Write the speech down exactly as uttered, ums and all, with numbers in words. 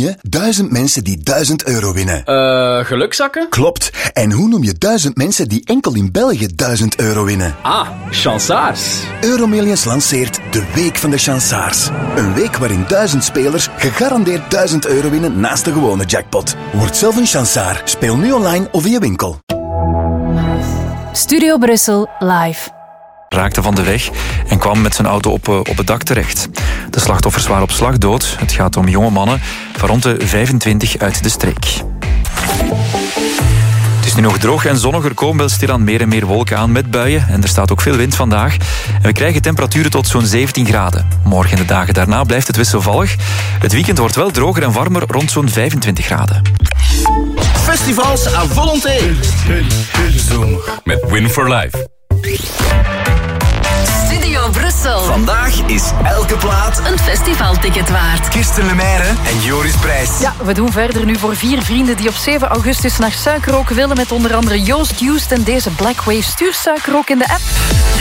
je duizend mensen die duizend euro winnen? Eh, uh, gelukzakken? Klopt. En hoe noem je duizend mensen die enkel in België duizend euro winnen? Ah, chansaars. Euromillions lanceert de Week van de Chansaars. Een week waarin duizend spelers gegarandeerd duizend euro winnen naast de gewone jackpot. Word zelf een chansaar. Speel nu online of in je winkel. Studio Brussel live. Raakte van de weg en kwam met zijn auto op, op het dak terecht. De slachtoffers waren op slag dood. Het gaat om jonge mannen van rond de vijfentwintig uit de streek. Het is nu nog droog en zonnig. Er komen wel stilaan meer en meer wolken aan met buien. En er staat ook veel wind vandaag. En we krijgen temperaturen tot zo'n zeventien graden. Morgen en de dagen daarna blijft het wisselvallig. Het weekend wordt wel droger en warmer, rond zo'n vijfentwintig graden. Festivals à volonté. Zomer met Win for Life. Studio Brussel. Vandaag is elke plaat een festivalticket waard. Kirsten Lemaire en Joris Prijs. Ja, we doen verder nu voor vier vrienden die op zeven augustus naar Suikerook willen. Met onder andere Joost Joost en deze Black Wave. Stuur Suikerook in de app.